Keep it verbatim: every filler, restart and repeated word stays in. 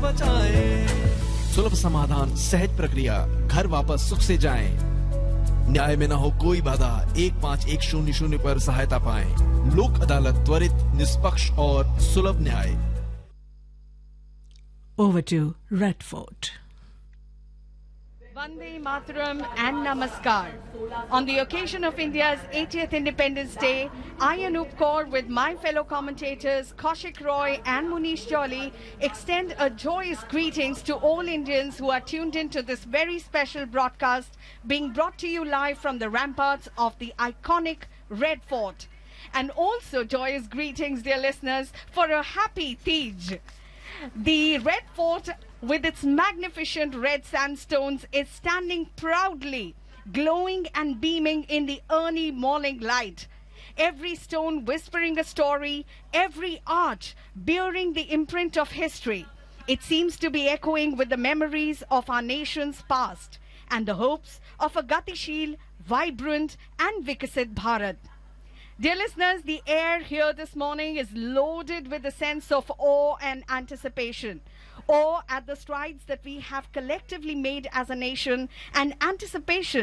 बचाएं। सुलभ समाधान, सहज प्रक्रिया, घर वापस सुख से जाएं। न्याय में न हो कोई बाधा, एक पाँच एक शून्य शून्य पर सहायता पाएं। लोक अदालत, त्वरित, निष्पक्ष और सुलभ न्याय। Over to Red Fort. Vande Mataram and Namaskar. On the occasion of India's eightieth Independence Day, I, Anup Kaur, with my fellow commentators Kaushik Roy and Munish Jolly, extend a joyous greetings to all Indians who are tuned into this very special broadcast being brought to you live from the ramparts of the iconic Red Fort. And also joyous greetings, dear listeners, for a happy Tej. The Red Fort, with its magnificent red sandstones, is standing proudly, glowing and beaming in the early morning light. Every stone whispering a story, every arch bearing the imprint of history. It seems to be echoing with the memories of our nation's past and the hopes of a Gatishil, vibrant and Vikasit Bharat. Dear listeners, the air here this morning is loaded with a sense of awe and anticipation. Awe at the strides that we have collectively made as a nation, and anticipation